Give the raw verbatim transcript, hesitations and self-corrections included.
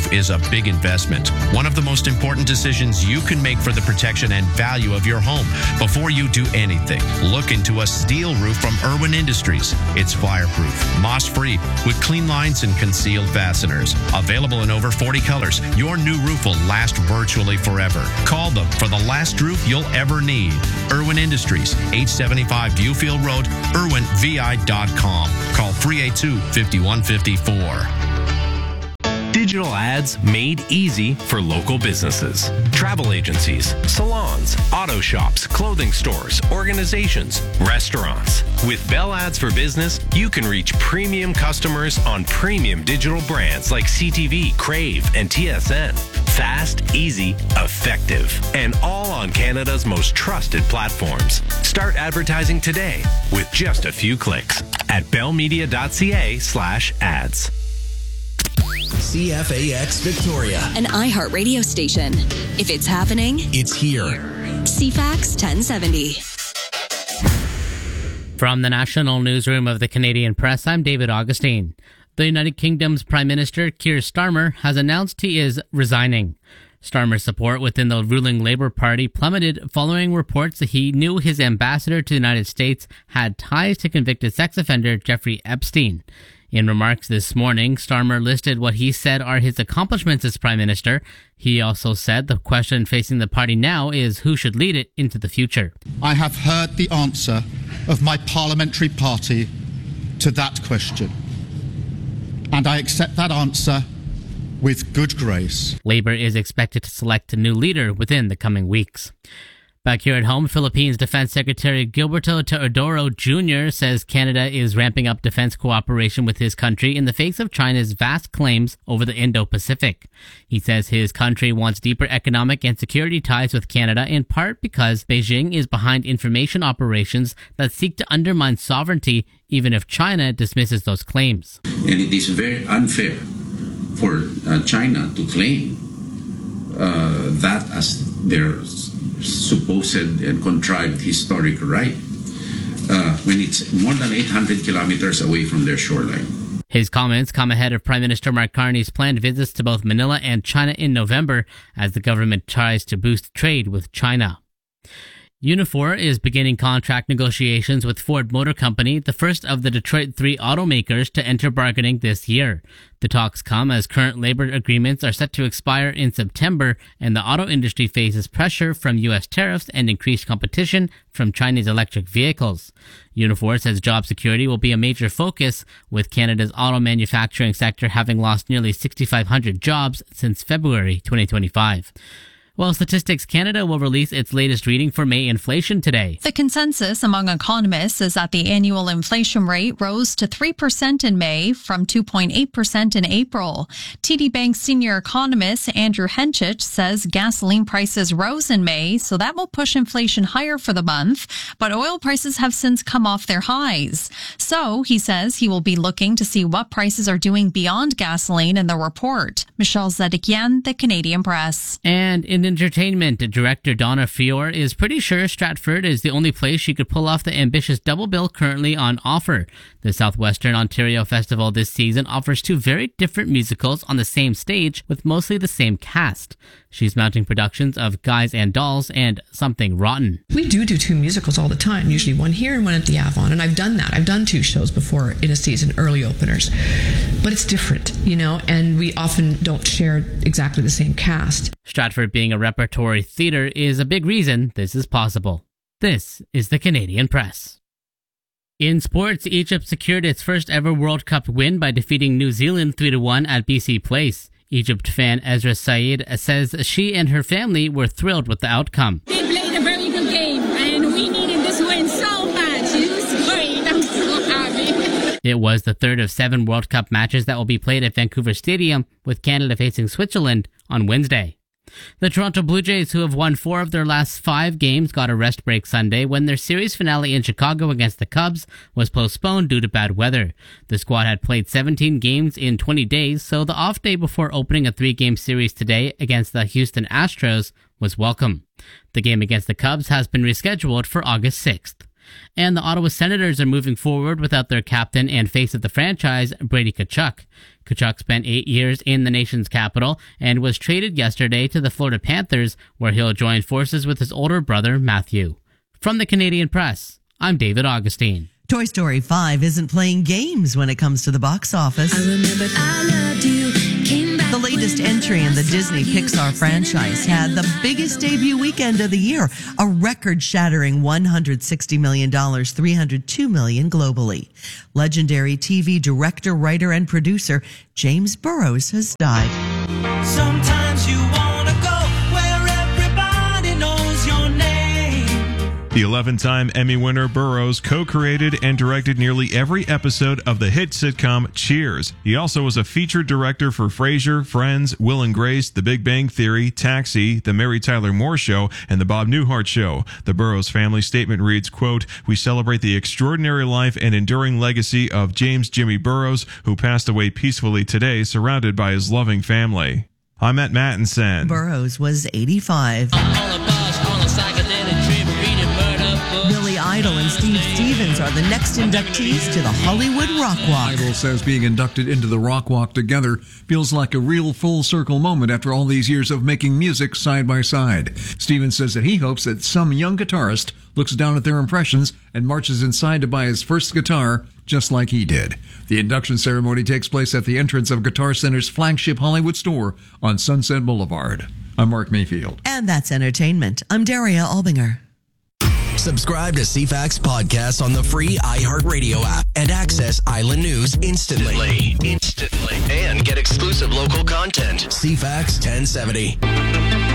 roof is a big investment. One of the most important decisions you can make for the protection and value of your home. Before you do anything, look into a steel roof from Irwin Industries. It's fireproof, moss-free, with clean lines and concealed fasteners. Available in over forty colors, your new roof will last virtually forever. Call them for the last roof you'll ever need. Irwin Industries, eight seventy-five Viewfield Road, irwin v i dot com. Call three eight two, five one five four. Digital ads made easy for local businesses. Travel agencies, salons, auto shops, clothing stores, organizations, restaurants. With Bell Ads for Business, you can reach premium customers on premium digital brands like C T V, Crave, and T S N. Fast, easy, effective, and all on Canada's most trusted platforms. Start advertising today with just a few clicks at bellmedia.ca slash ads. C F A X Victoria, an iHeart radio station. If it's happening, it's here. C FAX ten seventy. From the National Newsroom of the Canadian Press, I'm David Augustine. The United Kingdom's Prime Minister Keir Starmer has announced he is resigning. Starmer's support within the ruling Labour Party plummeted following reports that he knew his ambassador to the United States had ties to convicted sex offender Jeffrey Epstein. In remarks this morning, Starmer listed what he said are his accomplishments as Prime Minister. He also said the question facing the party now is who should lead it into the future. I have heard the answer of my parliamentary party to that question, and I accept that answer with good grace. Labour is expected to select a new leader within the coming weeks. Back here at home, Philippines Defense Secretary Gilberto Teodoro Junior says Canada is ramping up defense cooperation with his country in the face of China's vast claims over the Indo-Pacific. He says his country wants deeper economic and security ties with Canada, in part because Beijing is behind information operations that seek to undermine sovereignty, even if China dismisses those claims. And it is very unfair for uh, China to claim uh, that as their supposed and contrived historic right uh, when it's more than eight hundred kilometers away from their shoreline. His comments come ahead of Prime Minister Mark Carney's planned visits to both Manila and China in November as the government tries to boost trade with China. Unifor is beginning contract negotiations with Ford Motor Company, the first of the Detroit three automakers to enter bargaining this year. The talks come as current labor agreements are set to expire in September, and the auto industry faces pressure from U S tariffs and increased competition from Chinese electric vehicles. Unifor says job security will be a major focus, with Canada's auto manufacturing sector having lost nearly six thousand five hundred jobs since February twenty twenty-five. Well, Statistics Canada will release its latest reading for May inflation today. The consensus among economists is that the annual inflation rate rose to three percent in May from two point eight percent in April. T D Bank senior economist Andrew Henchich says gasoline prices rose in May, so that will push inflation higher for the month, but oil prices have since come off their highs. So, he says he will be looking to see what prices are doing beyond gasoline in the report. Michelle Zedekian, The Canadian Press. And in entertainment, director Donna Fior is pretty sure Stratford is the only place she could pull off the ambitious double bill currently on offer. The Southwestern Ontario Festival this season offers two very different musicals on the same stage with mostly the same cast. She's mounting productions of Guys and Dolls and Something Rotten. We do do two musicals all the time, usually one here and one at the Avon, and I've done that. I've done two shows before in a season, early openers. But it's different, you know, and we often don't share exactly the same cast. Stratford being a repertory theatre is a big reason this is possible. This is the Canadian Press. In sports, Egypt secured its first ever World Cup win by defeating New Zealand three to one at B C Place. Egypt fan Ezra Said says she and her family were thrilled with the outcome. They played a very good game, and we needed this win so much. It was great. I'm so happy. It was the third of seven World Cup matches that will be played at Vancouver Stadium, with Canada facing Switzerland on Wednesday. The Toronto Blue Jays, who have won four of their last five games, got a rest break Sunday when their series finale in Chicago against the Cubs was postponed due to bad weather. The squad had played seventeen games in twenty days, so the off day before opening a three-game series today against the Houston Astros was welcome. The game against the Cubs has been rescheduled for August sixth. And the Ottawa Senators are moving forward without their captain and face of the franchise, Brady Tkachuk. Tkachuk spent eight years in the nation's capital and was traded yesterday to the Florida Panthers, where he'll join forces with his older brother, Matthew. From the Canadian Press, I'm David Augustine. Toy Story five isn't playing games when it comes to the box office. I remember I loved you. The latest entry in the Disney Pixar franchise had the biggest debut weekend of the year, a record-shattering one hundred sixty million dollars, three hundred two million dollars globally. Legendary T V director, writer, and producer James Burrows has died. Sometimes you want to go where everybody knows your name. The eleven-time Emmy winner Burrows co-created and directed nearly every episode of the hit sitcom Cheers. He also was a featured director for Frasier, Friends, Will and Grace, The Big Bang Theory, Taxi, The Mary Tyler Moore Show, and The Bob Newhart Show. The Burrows family statement reads, quote, "We celebrate the extraordinary life and enduring legacy of James Jimmy Burrows, who passed away peacefully today, surrounded by his loving family." I'm Matt Mattinson. Burrows was eighty-five. Billy Idol and Steve Stevens are the next inductees to the Hollywood Rock Walk. Idol says being inducted into the Rock Walk together feels like a real full circle moment after all these years of making music side by side. Stevens says that he hopes that some young guitarist looks down at their impressions and marches inside to buy his first guitar, just like he did. The induction ceremony takes place at the entrance of Guitar Center's flagship Hollywood store on Sunset Boulevard. I'm Mark Mayfield. And that's entertainment. I'm Daria Albinger. Subscribe to C FAX Podcast on the free iHeartRadio app and access Island News instantly. Instantly. And get exclusive local content. C FAX ten seventy.